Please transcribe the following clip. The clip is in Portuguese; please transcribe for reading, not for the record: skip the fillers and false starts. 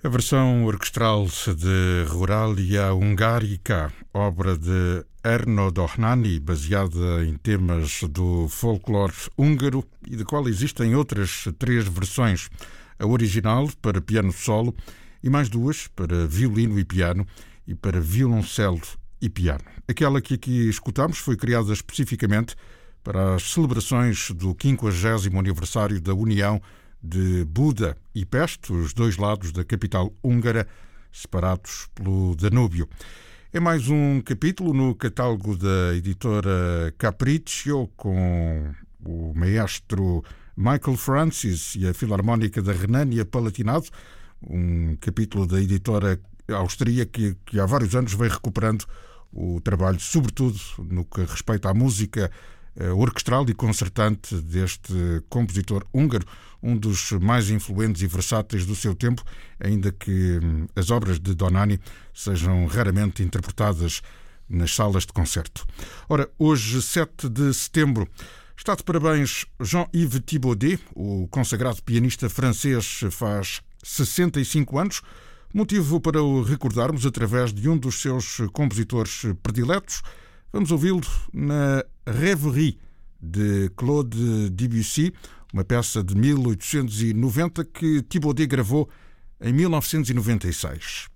A versão orquestral de Ruralia Ungarica, obra de Erno Dohnányi, baseada em temas do folclore húngaro e da qual existem outras 3 versões. A original para piano solo e mais 2 para violino e piano e para violoncelo e piano. Aquela que aqui escutamos foi criada especificamente para as celebrações do 50º aniversário da União de Buda e Peste, os 2 lados da capital húngara, separados pelo Danúbio. É mais um capítulo no catálogo da editora Capriccio, com o maestro Michael Francis e a Filarmónica da Renânia-Palatinado, um capítulo da editora austríaca que há vários anos vem recuperando o trabalho, sobretudo no que respeita à música orquestral e concertante deste compositor húngaro, um dos mais influentes e versáteis do seu tempo, ainda que as obras de Dohnányi sejam raramente interpretadas nas salas de concerto. Ora, hoje, 7 de setembro, está de parabéns Jean-Yves Thibaudet, o consagrado pianista francês, faz 65 anos, motivo para o recordarmos através de um dos seus compositores prediletos. Vamos ouvi-lo na Rêverie de Claude Debussy, uma peça de 1890 que Thibaudet gravou em 1996.